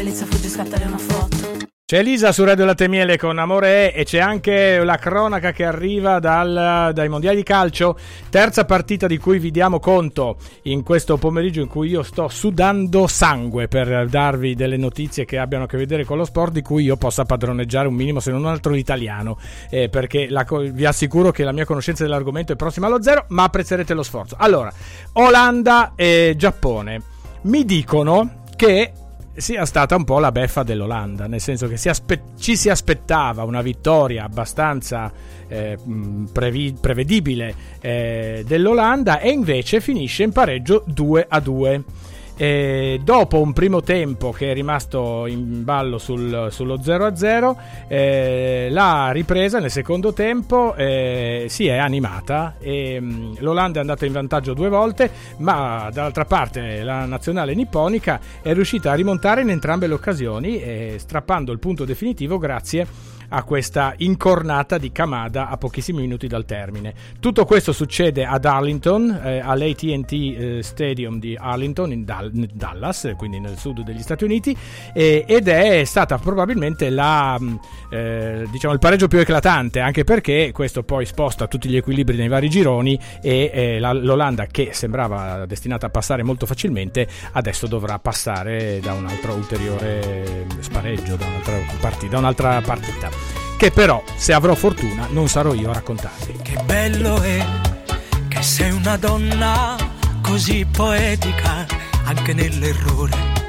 Elisa fugge, scattare una foto. C'è Elisa su Radio Latte e Miele con Amore e c'è anche la cronaca che arriva dai mondiali di calcio, terza partita di cui vi diamo conto in questo pomeriggio in cui io sto sudando sangue per darvi delle notizie che abbiano a che vedere con lo sport, di cui io possa padroneggiare un minimo, se non altro l'italiano, perché vi assicuro che la mia conoscenza dell'argomento è prossima allo zero, ma apprezzerete lo sforzo. Allora, Olanda e Giappone mi dicono che sia stata un po' la beffa dell'Olanda, nel senso che ci si aspettava una vittoria abbastanza prevedibile dell'Olanda, e invece finisce in pareggio 2-2. Dopo un primo tempo che è rimasto in ballo sullo 0-0, la ripresa nel secondo tempo si è animata e l'Olanda è andata in vantaggio 2 volte, ma dall'altra parte la nazionale nipponica è riuscita a rimontare in entrambe le occasioni, strappando il punto definitivo grazie a questa incornata di Kamada a pochissimi minuti dal termine. Tutto questo succede ad Arlington, all'AT&T Stadium di Arlington in Dallas, quindi nel sud degli Stati Uniti, ed è stata probabilmente il pareggio più eclatante, anche perché questo poi sposta tutti gli equilibri nei vari gironi e l'Olanda, che sembrava destinata a passare molto facilmente, adesso dovrà passare da un altro ulteriore spareggio, da un'altra partita, che però, se avrò fortuna, non sarò io a raccontarvi. Che bello è che sei una donna così poetica anche nell'errore.